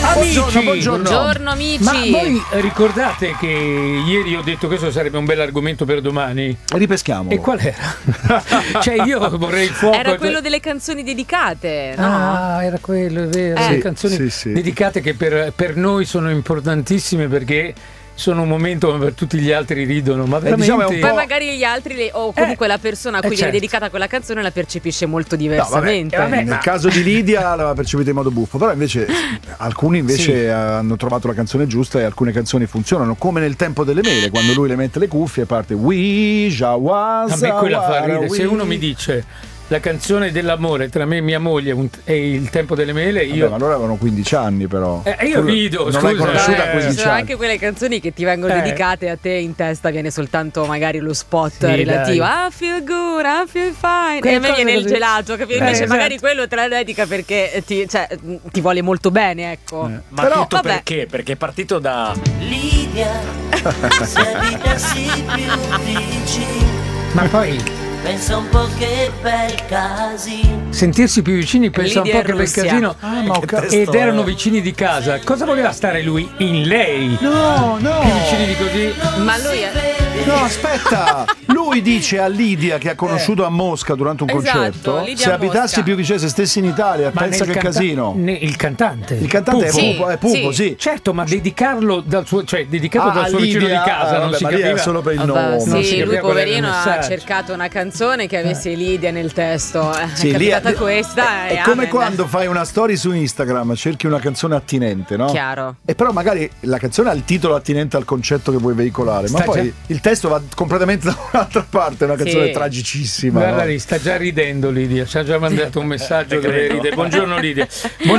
Buongiorno amici. Ma voi ricordate che ieri ho detto che questo sarebbe un bel argomento per domani? Ripeschiamo. E qual era? Cioè io vorrei il fuoco. Era quello delle canzoni dedicate, no? Ah, era quello, è vero. Le canzoni dedicate che per noi sono importantissime perché sono un momento per tutti gli altri ridono, ma veramente diciamo poi magari gli altri o comunque la persona a cui viene dedicata quella canzone la percepisce molto diversamente. Nel caso di Lidia la percepite in modo buffo, però invece alcuni hanno trovato la canzone giusta e alcune canzoni funzionano, come nel Tempo delle Mele, quando lui le mette le cuffie e parte a me quella fa ridere. Se uno mi dice la canzone dell'amore tra me e mia moglie e il Tempo delle Mele, io ma allora avevano 15 anni però. Io rido, non l'hai conosciuta a 15 sono anni. anche quelle canzoni che ti vengono dedicate a te, in testa viene soltanto magari lo spot relativo. I feel good, I feel fine. E a me viene il gelato, capito? Invece magari quello te la dedica perché ti vuole molto bene, ecco. Ma però, tutto perché? Perché è partito da Lidia, ma poi pensa un po' che bel casino. Sentirsi più vicini, pensa Lidia un po' che bel casino. Ed erano vicini di casa. Cosa voleva stare lui? In lei? No. Più vicini di così? Ma lui No, aspetta. Lui dice a Lidia che ha conosciuto a Mosca durante un concerto. Lidia se a abitassi Mosca. più vicino, se stessi in Italia, pensa che casino. Il cantante. Il cantante Pupo. è Pupo, sì. Certo, ma dedicarlo dal suo vicino Lidia, di casa, non si capiva. solo per il nome. Sì, lui poverino ha cercato una canzone che avesse Lidia nel testo. È capitata questa. È come quando fai una story su Instagram, cerchi una canzone attinente, no? Chiaro. E però magari la canzone ha il titolo attinente al concetto che vuoi veicolare, ma poi il testo va completamente da un'altra parte, è una canzone tragicissima. Guarda no? lì, sta già ridendo Lidia, ci ha già mandato un messaggio dove ride. Buongiorno Lidia.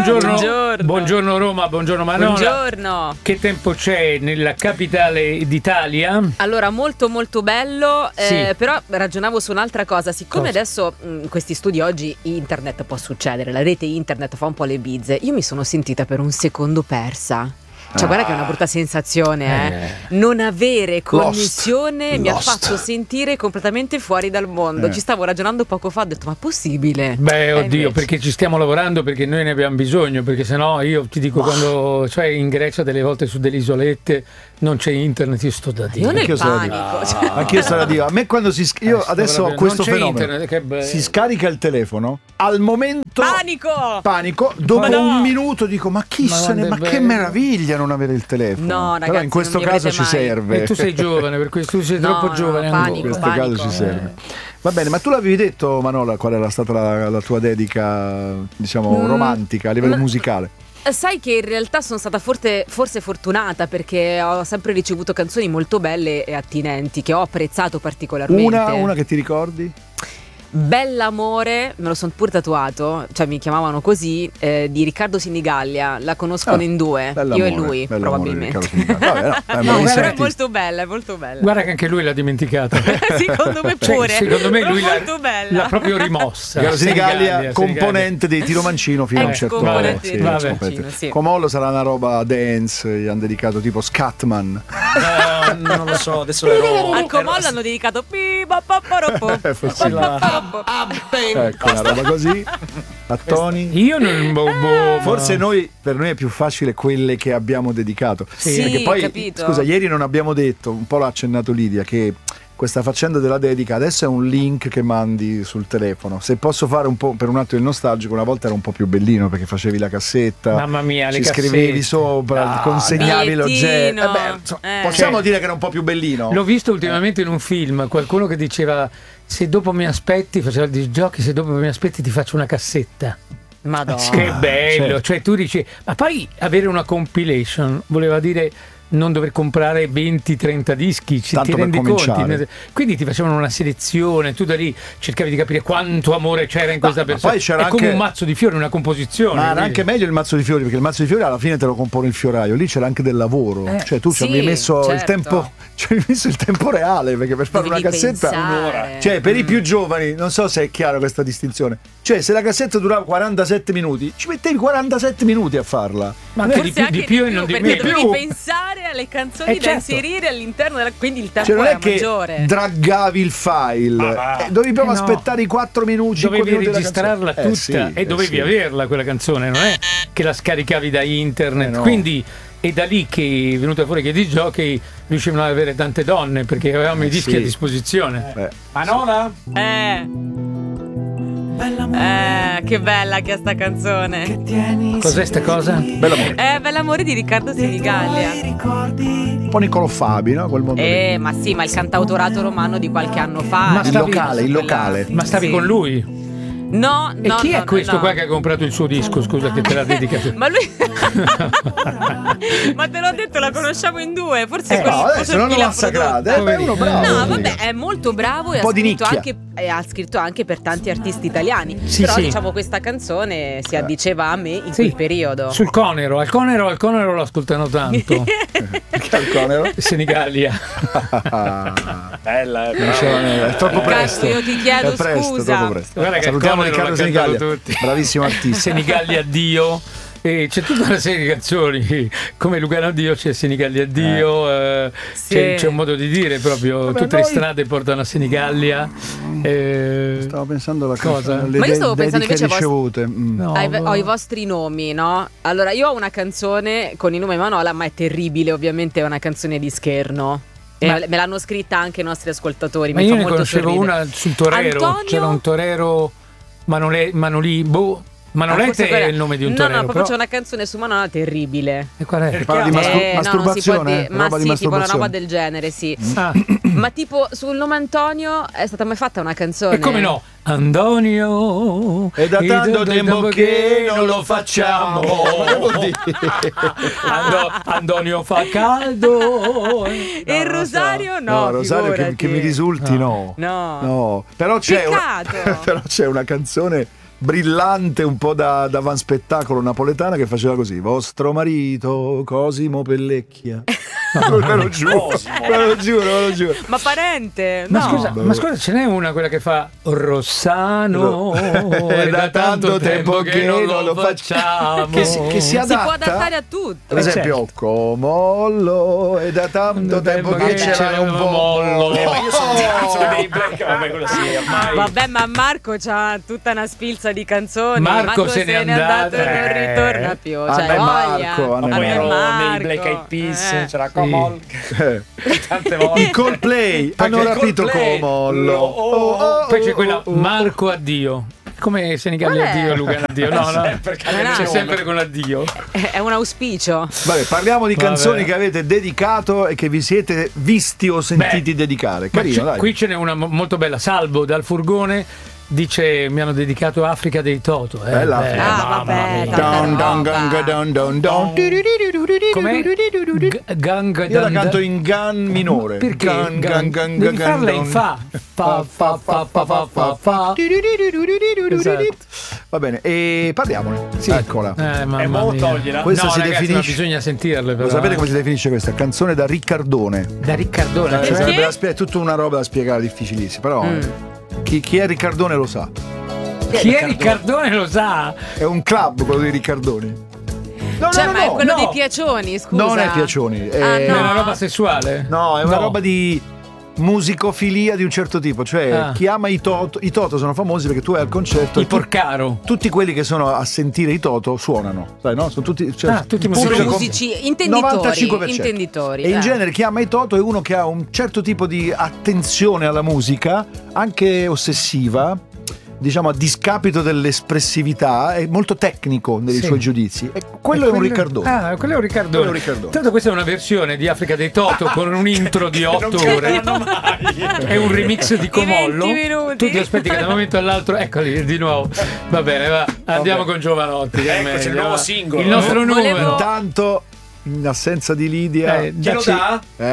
Buongiorno Roma, buongiorno Manola. Buongiorno. Che tempo c'è nella capitale d'Italia? Allora, molto molto bello, però ragionavo su un'altra cosa. Siccome adesso in questi studi oggi internet può succedere, la rete internet fa un po' le bizze, io mi sono sentita per un secondo persa. Cioè, guarda che è una brutta sensazione, non avere connessione mi ha fatto sentire completamente fuori dal mondo. Ci stavo ragionando poco fa, ho detto, ma possibile? Beh, oddio, invece. perché ci stiamo lavorando, perché noi ne abbiamo bisogno, perché sennò io ti dico quando, cioè in Grecia delle volte su delle isolette non c'è internet, io sto da Dio. Io nel panico. Anch'io sto da Dio. A me quando io adesso ho questo fenomeno, internet, si scarica il telefono, al momento panico, dopo un minuto dico ma che meraviglia non avere il telefono. No, ragazzi, però in questo caso ci serve. E tu sei giovane, per questo tu sei troppo giovane ancora. In questo caso ci serve. Va bene, ma tu l'avevi detto, Manola, qual era stata la tua dedica, diciamo, romantica a livello musicale? Sai che in realtà sono stata forse fortunata, perché ho sempre ricevuto canzoni molto belle e attinenti che ho apprezzato particolarmente. Una che ti ricordi? Bell'amore, me lo sono pure tatuato, cioè mi chiamavano così, di Riccardo Sinigallia. La conoscono in due, io e lui probabilmente. Vabbè, no, però è molto bella, è molto bella. Guarda che anche lui l'ha dimenticata. Secondo me pure. Secondo me lui l'ha proprio rimossa. Riccardo Sinigallia, componente dei Tiro Mancino fino a un certo punto. Comollo sarà una roba dance, gli hanno dedicato tipo Scatman. Non lo so, adesso ero al Comollo hanno dedicato ecco, una roba così a Tony. Io non forse per noi è più facile quelle che abbiamo dedicato. Sì, perché poi capito. scusa, ieri non abbiamo detto, un po' l'ha accennato Lidia, che questa faccenda della dedica adesso è un link che mandi sul telefono. Se posso fare un po' per un attimo il nostalgico, una volta era un po' più bellino perché facevi la cassetta, mamma mia, ci scrivevi sopra, consegnavi l'oggetto. Possiamo dire che era un po' più bellino. L'ho visto ultimamente in un film, qualcuno che diceva se dopo mi aspetti, faceva il giochi, se dopo mi aspetti ti faccio una cassetta. Madonna. Che bello, cioè tu dici, ma poi avere una compilation voleva dire non dover comprare 20-30 dischi, ti rendi conti? Quindi ti facevano una selezione, tu da lì cercavi di capire quanto amore c'era in questa persona. Poi c'era come un mazzo di fiori, una composizione. Ma era anche meglio il mazzo di fiori, perché il mazzo di fiori alla fine te lo compone il fioraio, lì c'era anche del lavoro, cioè tu ci avevi messo il tempo, ci avevi messo il tempo reale, perché per fare una cassetta un'ora. Cioè per i più giovani, non so se è chiaro questa distinzione, cioè se la cassetta durava 47 minuti, ci mettevi 47 minuti a farla. Ma anche di più e non di meno. Perché dovevi pensare trovare le canzoni da inserire all'interno della... Quindi il tempo non è che maggiore. Draggavi il file, dovevi proprio aspettare i 4 minuti. Dovevi registrarla tutta e dovevi averla quella canzone, non è che la scaricavi da internet. Quindi è da lì che è venuta fuori che i DJ riuscivano ad avere tante donne, perché avevamo i dischi a disposizione. Manona? Che bella che è sta canzone. Cos'è sta cosa? Bell'amore. Bell'amore di Riccardo Senigallia. Un po' Niccolò Fabi, no? Quel mondo lì. Ma sì, ma il cantautorato romano di qualche anno fa. Il locale. Ma stavi con lui? No, e chi è questo qua che ha comprato il suo disco? Scusa che te l'ha dedicato. Ma lui ma te l'ho detto, la conosciamo in due. Forse adesso non lo massacrate. È uno bravo. No, vabbè, è molto bravo e ha scritto anche per tanti artisti italiani. Però diciamo questa canzone si addiceva a me in quel periodo. Sul Conero, al Conero lo ascoltano tanto. Perché al Conero? Senigallia. Bella, è troppo presto. Io ti chiedo scusa. Troppo presto. Guarda che salutiamo Riccardo Senigallia, bravissimo artista. Senigallia addio. E c'è tutta una serie di canzoni come Lugano addio, c'è Senigallia addio, c'è un modo di dire proprio. Tutte le strade portano a Senigallia. Stavo pensando alla cosa. Ma io stavo pensando invece ricevute. Ho i vostri nomi, no? Allora io ho una canzone con i nomi Manola, ma è terribile, ovviamente è una canzone di scherno. Me l'hanno scritta anche i nostri ascoltatori. Ma io ne conoscevo una sul torero. C'era un torero Manolete è il nome di un torero. No, proprio c'è una canzone su Manola terribile. E qual è? Parla di masturbazione? Ma sì, tipo una roba del genere, sì. Ma tipo sul nome Antonio è stata mai fatta una canzone? E come no? Antonio, è da tanto tempo che non lo facciamo. Antonio fa caldo. E il Rosario no. Rosario che mi risulti no. Però c'è una canzone brillante un po' da van spettacolo napoletana che faceva così: vostro marito Cosimo Pellecchia. Me lo giuro. Ma parente? Ma scusa, ce n'è una, quella che fa Rossano, è da tanto tempo che non lo facciamo. Che si adatta, si può adattare a tutto. Per esempio, Comollo, è da tanto tempo che c'era un po' mollo. Io sono dei black, vabbè, quello sì, ormai. Vabbè, ma Marco c'ha tutta una sfilza di canzoni. Marco se n'è andato e non ritorna più. Cioè, Marco, poi ero nei Black Eyed Peas, c'era Comollo. Tante volte. I Coldplay hanno rapito Comollo. Poi c'è quella Marco addio. Come Senigallia addio, Lugano addio. No, c'è sempre con l'addio. È un auspicio. Vabbè, parliamo di canzoni che avete dedicato e che vi siete visti o sentiti dedicare. Carino, dai. Qui ce n'è una molto bella. Salvo dal furgone dice: mi hanno dedicato Africa dei Toto. Bella. Vabbè. Com'è? Io la canto in gan minore. Perché? Devi farla in fa. Fa. Esatto. Va bene, e parliamone. Sì. Eccola. È molto togliela. Questa si ragazzi, definisce. bisogna sentirle. Lo sapete come si definisce questa? Canzone da Riccardone. Da Riccardone. È tutta una roba da spiegare difficilissima, però chi è Riccardone lo sa. Chi è Riccardone lo sa. È un club quello di Riccardoni. Ma è quello dei Piacioni, scusa. Non è Piacioni. È una roba sessuale? No, è una roba di musicofilia di un certo tipo, cioè chi ama i Toto sono famosi perché tu vai al concerto il Porcaro, tutti quelli che sono a sentire i Toto suonano, sai, no? Sono tutti sono musici, intenditori. E in genere chi ama i Toto è uno che ha un certo tipo di attenzione alla musica, anche ossessiva, diciamo a discapito dell'espressività, è molto tecnico nei suoi giudizi. E quello è un Riccardone. Quello è un Riccardone. Tanto questa è una versione di Africa dei Toto con un intro di 8 ore. È un remix di Comollo. Tu ti aspetti che da un momento all'altro, eccoli di nuovo. Va bene, va. Andiamo con Giovanotti. Eccoci il nuovo singolo. Il nostro numero. Intanto, in assenza di Lidia, chi lo dà?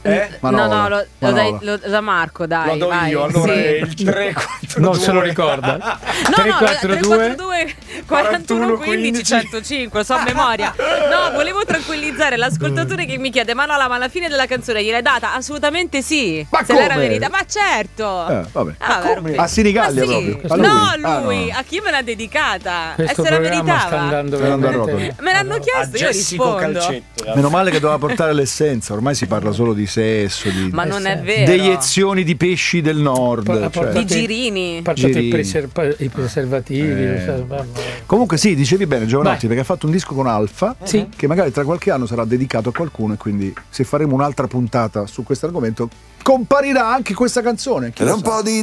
lo da Marco, dai. Lo do vai. io, allora è il 342. Non se lo ricorda. 342 41 15 105, so a memoria. No, volevo tranquillizzare l'ascoltatore che mi chiede: ma alla fine della canzone gliel'hai data? Assolutamente sì. Ma se l'era verità, ma certo. Vabbè. A Sinigallia sì. proprio. Lui, a chi me l'ha dedicata? Questo se la programma sta meritava. andando a rotoli. Me l'hanno chiesto, io rispondo. Calcetto. Meno male che doveva portare l'essenza, ormai si parla solo di sesso, ma non è vero. deiezioni di pesci del nord, di girini. Portate i preservativi. Comunque sì, dicevi bene Giovanotti, perché ha fatto un disco con Alfa Sì. che magari tra qualche anno sarà dedicato a qualcuno, e quindi se faremo un'altra puntata su questo argomento comparirà anche questa canzone. Era un po' di